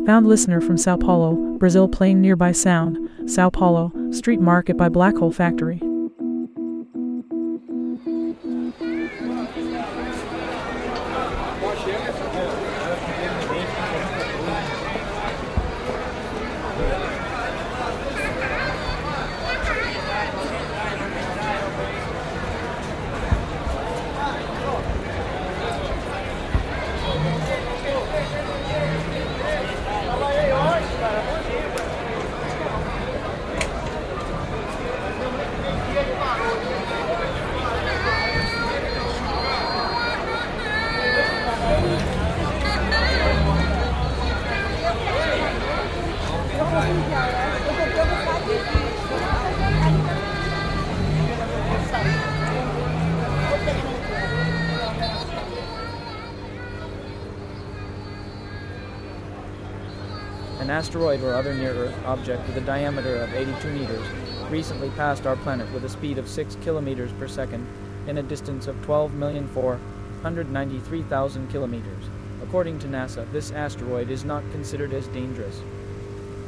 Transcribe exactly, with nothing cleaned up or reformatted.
Found listener from Sao Paulo, Brazil playing nearby sound. Sao Paulo, street market by Black Hole Factory. An asteroid or other near-Earth object with a diameter of eighty-two meters recently passed our planet with a speed of six kilometers per second in a distance of twelve million four hundred ninety-three thousand kilometers. According to NASA, this asteroid is not considered as dangerous.